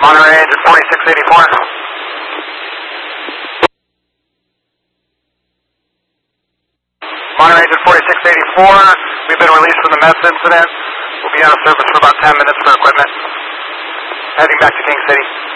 Monterey engine 4684. Monterey engine 4684. We've been released from the mess incident. We'll be out of service for about 10 minutes for equipment. Heading back to King City.